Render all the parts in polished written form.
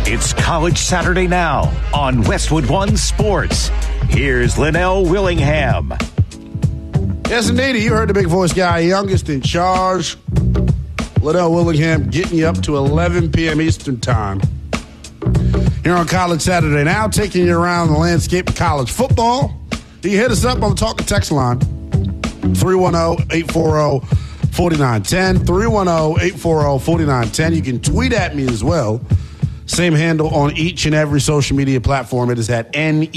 It's College Saturday Now on Westwood One Sports. Here's Linnell Willingham. Yes, indeed. You heard the big voice guy, youngest in charge. Linnell Willingham getting you up to 11 p.m. Eastern Time. Here on College Saturday Now, taking you around the landscape of college football. You hit us up on the Talk and Text line, 310-840-4910, 310-840-4910. You can tweet at me as well. Same handle on each and every social media platform. It is at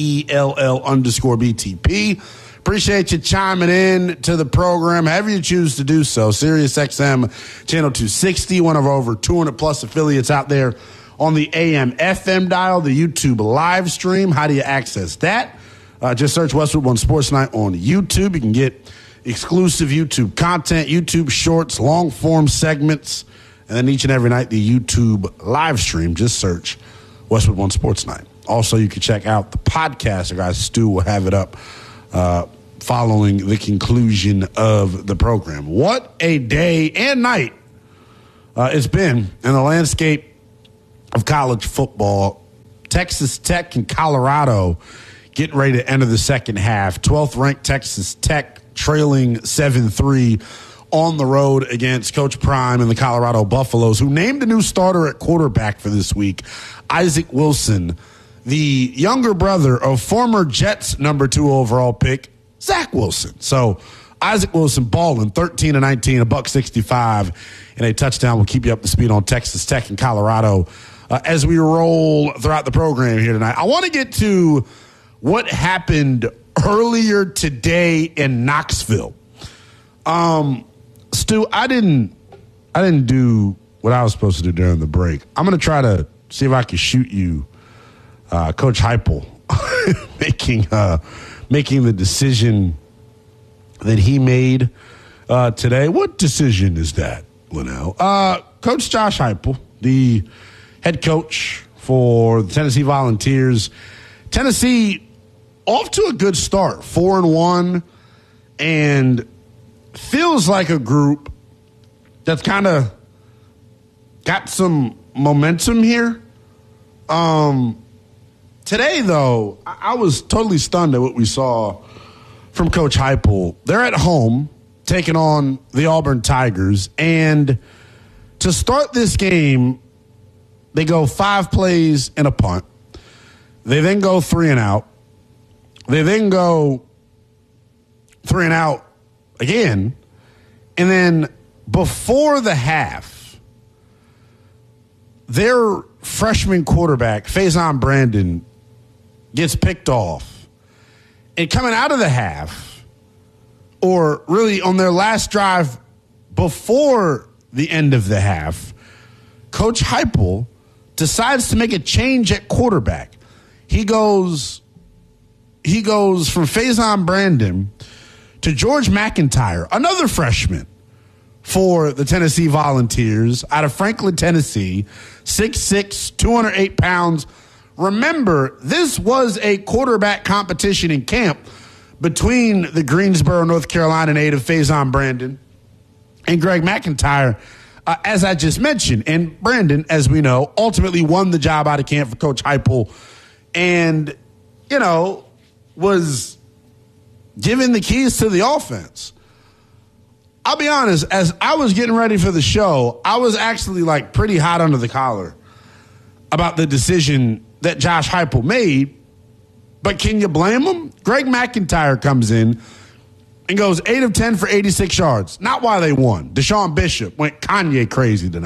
NELL_BTP. Appreciate you chiming in to the program, however you choose to do so. Sirius XM Channel 260, one of over 200-plus affiliates out there on the AM/FM dial, the YouTube live stream. How do you access that? Just search Westwood One Sports Night on YouTube. You can get exclusive YouTube content, YouTube shorts, long-form segments, and then each and every night, the YouTube live stream. Just search Westwood One Sports Night. Also, you can check out the podcast. Our guy Stu will have it up following the conclusion of the program. What a day and night it's been in the landscape of college football. Texas Tech and Colorado getting ready to enter the second half. 12th ranked Texas Tech trailing 7-3 on the road against Coach Prime and the Colorado Buffaloes, who named a new starter at quarterback for this week, Isaac Wilson, the younger brother of former Jets number 2 overall pick, Zach Wilson. So Isaac Wilson balling 13-19, $165, and a touchdown. Will keep you up to speed on Texas Tech and Colorado as we roll throughout the program here tonight. I want to get to what happened earlier today in Knoxville. Stu, I didn't do what I was supposed to do during the break. I'm going to try to see if I can shoot you Coach Heupel making the decision that he made today. What decision is that, Linnell? Coach Josh Heupel, the head coach for the Tennessee Volunteers. Tennessee off to a good start, 4-1, and feels like a group that's kind of got some momentum here. Today, though, I was totally stunned at what we saw from Coach Heupel. They're at home taking on the Auburn Tigers, and to start this game, they go 5 plays and a punt. They then go 3 and out. They then go 3 and out again. And then before the half, their freshman quarterback, Faison Brandon, gets picked off. And coming out of the half, or really on their last drive before the end of the half, Coach Heupel decides to make a change at quarterback. He goes from Faison Brandon to George McIntyre, another freshman for the Tennessee Volunteers out of Franklin, Tennessee, 6'6", 208 pounds. Remember, this was a quarterback competition in camp between the Greensboro, North Carolina native Faison Brandon and Greg McIntyre, as I just mentioned. And Brandon, as we know, ultimately won the job out of camp for Coach Heupel and, was given the keys to the offense. I'll be honest, as I was getting ready for the show, I was actually pretty hot under the collar about the decision that Josh Heupel made. But can you blame him? Greg McIntyre comes in and goes 8 of 10 for 86 yards. Not why they won. Deshaun Bishop went Kanye crazy tonight.